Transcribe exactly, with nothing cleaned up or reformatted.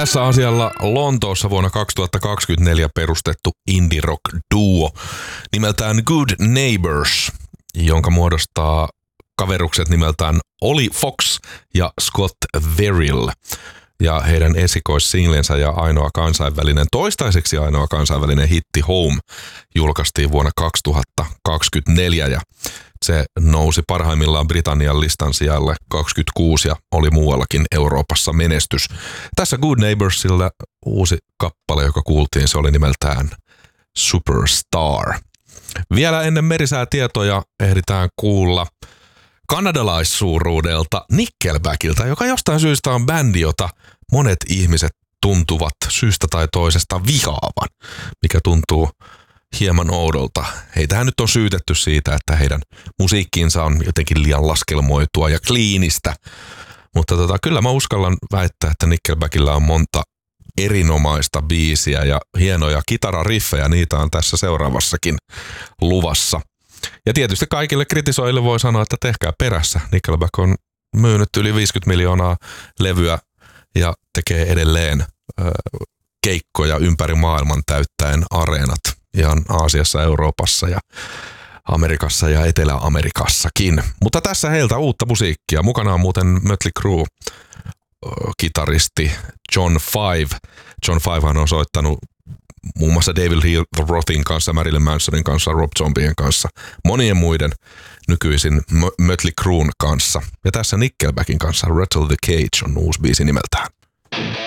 Tässä asialla Lontoossa vuonna kaksituhattakaksikymmentäneljä perustettu indie rock duo nimeltään Good Neighbors, jonka muodostaa kaverukset nimeltään Oli Fox ja Scott Verill. Ja heidän esikoissinglensä ja ainoa kansainvälinen, toistaiseksi ainoa kansainvälinen hitti Home julkaistiin vuonna kaksituhattakaksikymmentäneljä ja se nousi parhaimmillaan Britannian listan sijalle kaksikymmentäkuusi ja oli muuallakin Euroopassa menestys. Tässä Good Neighborsilla uusi kappale, joka kuultiin, se oli nimeltään Superstar. Vielä ennen merisäätietoja ehditään kuulla kanadalaissuuruudelta Nickelbackilta, joka jostain syystä on bändi, jota monet ihmiset tuntuvat syystä tai toisesta vihaavan, mikä tuntuu hieman oudolta. Heitähän nyt on syytetty siitä, että heidän musiikkiinsa on jotenkin liian laskelmoitua ja kliinistä, mutta tota, kyllä mä uskallan väittää, että Nickelbackilla on monta erinomaista biisiä ja hienoja kitarariffejä, niitä on tässä seuraavassakin luvassa. Ja tietysti kaikille kritisoille voi sanoa, että tehkää perässä. Nickelback on myynyt yli viisikymmentä miljoonaa levyä ja tekee edelleen ö, keikkoja ympäri maailman täyttäen areenat ihan Aasiassa, Euroopassa ja Amerikassa ja Etelä-Amerikassakin. Mutta tässä heiltä uutta musiikkia. Mukana on muuten Mötley Crue kitaristi John Five. John Fivehan on soittanut muun muassa David Lee Rothin kanssa, Marilyn Mansonin kanssa, Rob Zombien kanssa, monien muiden nykyisin Mötley Cruen kanssa. Ja tässä Nickelbackin kanssa Rattle the Cage on uusi biisi nimeltään.